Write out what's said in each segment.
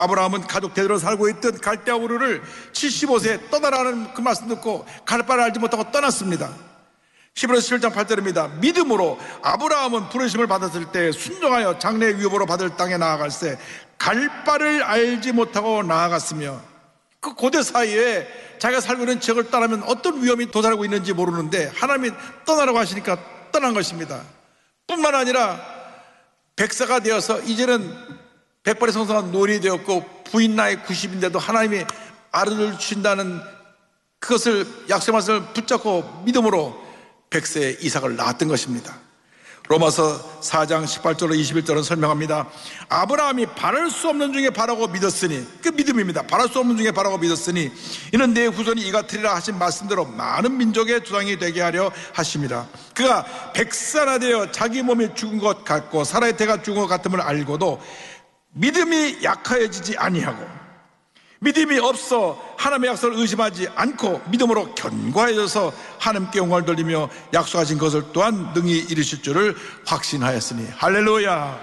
아브라함은 가족 대대로 살고 있던 갈대아 우르를 75세에 떠나라는 그 말씀 듣고 갈 바를 알지 못하고 떠났습니다. 히브리서 7장 8절입니다. 믿음으로 아브라함은 부르심을 받았을 때 순종하여 장래의 위협으로 받을 땅에 나아갈새 갈 바를 알지 못하고 나아갔으며, 그 고대 사이에 자기가 살고 있는 지역을 떠나면 어떤 위험이 도달하고 있는지 모르는데 하나님이 떠나라고 하시니까 떠난 것입니다. 뿐만 아니라 백사가 되어서 이제는 백발의 성성한 노인이 되었고 부인 나이 90인데도 하나님이 아들을 주신다는 그것을 약속의 말씀을 붙잡고 믿음으로 백세의 이삭을 낳았던 것입니다. 로마서 4장 18절로 21절은 설명합니다. 아브라함이 바랄 수 없는 중에 바라고 믿었으니, 그 믿음입니다. 바랄 수 없는 중에 바라고 믿었으니 이는 내 후손이 이 같으리라 하신 말씀대로 많은 민족의 조상이 되게 하려 하심이라. 그가 백사나 되어 자기 몸이 죽은 것 같고 사라의 태가 죽은 것 같음을 알고도 믿음이 약하여지지 아니하고 믿음이 없어 하나님의 약속을 의심하지 않고 믿음으로 견고해져서 하나님께 영광을 돌리며 약속하신 것을 또한 능히 이루실 줄을 확신하였으니. 할렐루야.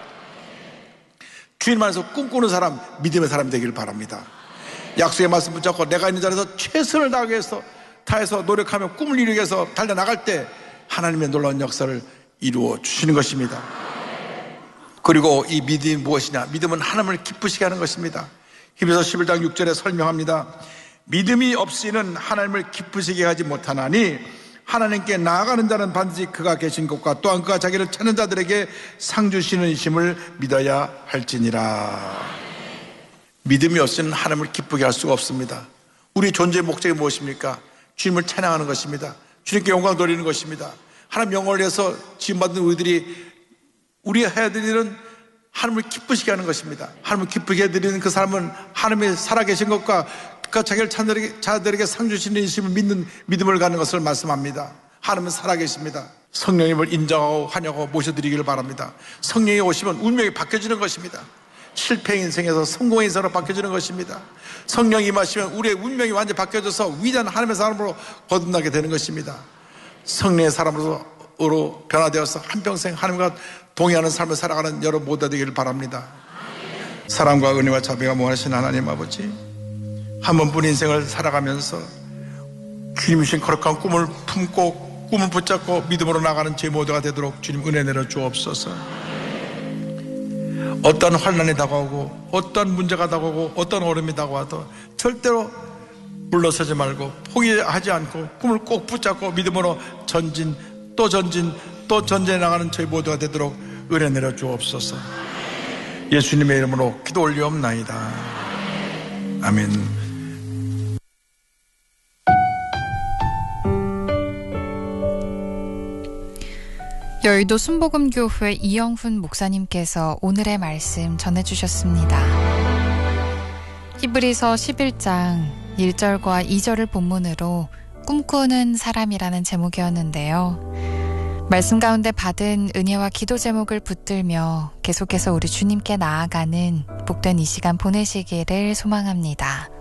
주님 안에서 꿈꾸는 사람, 믿음의 사람이 되길 바랍니다. 약속의 말씀 붙잡고 내가 있는 자리에서 최선을 다해서 노력하며 꿈을 이루기 위해서 달려나갈 때 하나님의 놀라운 역사를 이루어 주시는 것입니다. 그리고 이 믿음이 무엇이냐? 믿음은 하나님을 기쁘시게 하는 것입니다. 히브리서 11장 6절에 설명합니다. 믿음이 없이는 하나님을 기쁘시게 하지 못하나니 하나님께 나아가는 자는 반드시 그가 계신 곳과 또한 그가 자기를 찾는 자들에게 상 주시는 이심을 믿어야 할지니라. 믿음이 없이는 하나님을 기쁘게 할 수가 없습니다. 우리 존재의 목적이 무엇입니까? 주님을 찬양하는 것입니다. 주님께 영광 돌리는 것입니다. 하나님 영광을 위해서 지음받은 우리들이 우리가 해야 될 일은 하나님을 기쁘시게 하는 것입니다. 하나님을 기쁘게 해드리는 그 사람은 하나님이 살아계신 것과 그 자기를 찾는 자들에게 상 주시는 이심을 믿는 믿음을 갖는 것을 말씀합니다. 하나님은 살아계십니다. 성령님을 인정하고 환영하고 모셔드리기를 바랍니다. 성령이 오시면 운명이 바뀌어지는 것입니다. 실패 인생에서 성공의 인생으로 바뀌어지는 것입니다. 성령이 임하시면 우리의 운명이 완전히 바뀌어져서 위대한 하나님의 사람으로 거듭나게 되는 것입니다. 성령의 사람으로 변화되어서 한평생 하나님과 동의하는 삶을 살아가는 여러분 모두 되기를 바랍니다. 사랑과 은혜와 자비가 무한하신 하나님 아버지, 한 번뿐 인생을 살아가면서 주님 주신 거룩한 꿈을 품고 꿈을 붙잡고 믿음으로 나가는 제 모두가 되도록 주님 은혜 내려 주옵소서. 어떤 환난이 다가오고 어떤 문제가 다가오고 어떤 어려움이 다가와도 절대로 물러서지 말고 포기하지 않고 꿈을 꼭 붙잡고 믿음으로 전진 또 전진해 나가는 저희 모두가 되도록 은혜 내려 주옵소서. 예수님의 이름으로 기도 올리옵나이다. 아멘. 여의도 순복음교회 이영훈 목사님께서 오늘의 말씀 전해주셨습니다. 히브리서 11장 1절과 2절을 본문으로 꿈꾸는 사람이라는 제목이었는데요. 말씀 가운데 받은 은혜와 기도 제목을 붙들며 계속해서 우리 주님께 나아가는 복된 이 시간 보내시기를 소망합니다.